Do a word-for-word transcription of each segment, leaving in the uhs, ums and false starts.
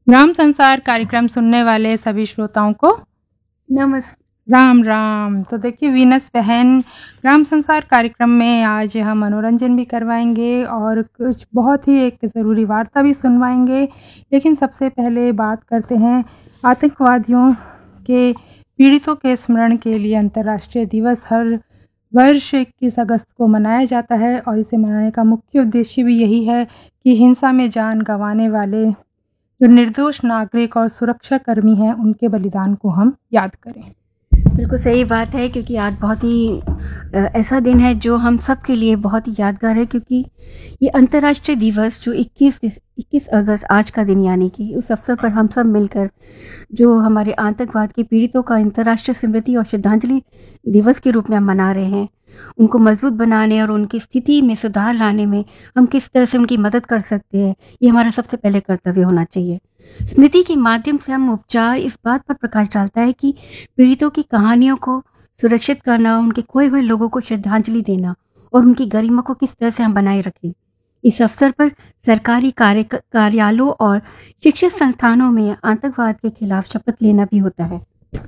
ग्राम संसार कार्यक्रम सुनने वाले सभी श्रोताओं को नमस्ते। राम राम। तो देखिए वीनस बहन, ग्राम संसार कार्यक्रम में आज हम मनोरंजन भी करवाएंगे और कुछ बहुत ही एक ज़रूरी वार्ता भी सुनवाएंगे। लेकिन सबसे पहले बात करते हैं आतंकवादियों के पीड़ितों के स्मरण के लिए अंतर्राष्ट्रीय दिवस हर वर्ष इक्कीस अगस्त को मनाया जाता है और इसे मनाने का मुख्य उद्देश्य भी यही है कि हिंसा में जान गंवाने वाले जो निर्दोष नागरिक और सुरक्षा कर्मी हैं उनके बलिदान को हम याद करें। बिल्कुल सही बात है, क्योंकि आज बहुत ही ऐसा दिन है जो हम सब के लिए बहुत ही यादगार है, क्योंकि ये अंतर्राष्ट्रीय दिवस जो इक्कीस इक्कीस अगस्त आज का दिन, यानी कि उस अवसर पर हम सब मिलकर जो हमारे आतंकवाद के पीड़ितों का अंतर्राष्ट्रीय स्मृति और श्रद्धांजलि दिवस के रूप में हम मना रहे हैं, उनको मजबूत बनाने और उनकी स्थिति में सुधार लाने में हम किस तरह से उनकी मदद कर सकते हैं, ये हमारा सबसे पहले कर्तव्य होना चाहिए। स्मृति के माध्यम से हम उपचार इस बात पर प्रकाश डालता है कि पीड़ितों की कहानियों को सुरक्षित करना, उनके खोए हुए लोगों को श्रद्धांजलि देना और उनकी गरिमा को किस तरह से हम बनाए रखें। इस अवसर पर सरकारी कार्य कार्यालयों और शिक्षण संस्थानों में आतंकवाद के खिलाफ शपथ लेना भी होता है,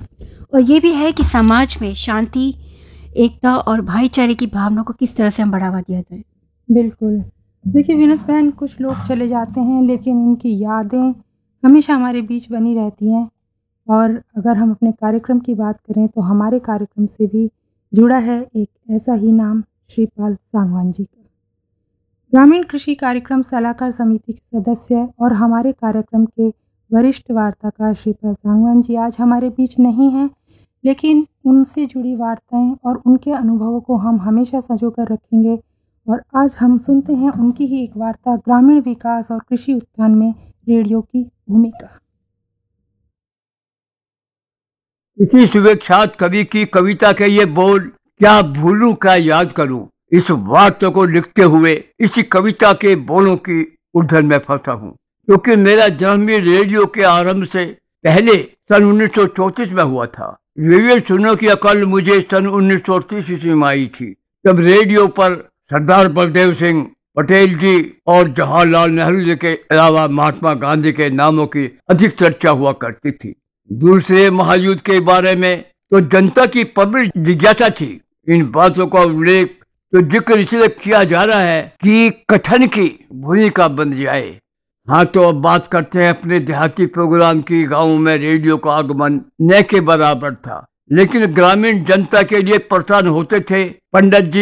और ये भी है कि समाज में शांति, एकता और भाईचारे की भावना को किस तरह से हम बढ़ावा दिया जाए। बिल्कुल। देखिए वीनस बहन, कुछ लोग चले जाते हैं लेकिन उनकी यादें हमेशा हमारे बीच बनी रहती हैं। और अगर हम अपने कार्यक्रम की बात करें तो हमारे कार्यक्रम से भी जुड़ा है एक ऐसा ही नाम, श्रीपाल सांगवान जी का। ग्रामीण कृषि कार्यक्रम सलाहकार समिति के सदस्य और हमारे कार्यक्रम के वरिष्ठ वार्ताकार श्रीपाल सांगवान जी आज हमारे बीच नहीं हैं, लेकिन उनसे जुड़ी वार्ताएं और उनके अनुभवों को हम हमेशा संजो कर रखेंगे। और आज हम सुनते हैं उनकी ही एक वार्ता, ग्रामीण विकास और कृषि उत्थान में रेडियो की भूमिका। इसी सुविख्यात कवि की कविता के ये बोल, क्या भूलूं क्या याद करूं, इस वार्ता को लिखते हुए इसी कविता के बोलों की उलझन में फंसा हूं, क्योंकि मेरा जन्म भी रेडियो के आरंभ से पहले सन उन्नीस सौ चौंतीस में हुआ था। रेडियो सुनने की अकल मुझे सन उन्नीस सौ अड़तीस ईस्वी में आई थी, जब रेडियो पर सरदार बलदेव सिंह पटेल जी और जवाहरलाल नेहरू जी के अलावा महात्मा गांधी के नामों की अधिक चर्चा हुआ करती थी। दूसरे महायुद्ध के बारे में तो जनता की प्रबल जिज्ञासा थी। इन बातों का उल्लेख तो जिक्र इसलिए किया जा रहा है कि कथन की भूमिका बन जाए। हाँ, तो अब बात करते हैं अपने देहाती प्रोग्राम की। गाँव में रेडियो का आगमन न के बराबर था, लेकिन ग्रामीण जनता के लिए परेशान होते थे। पंडित जी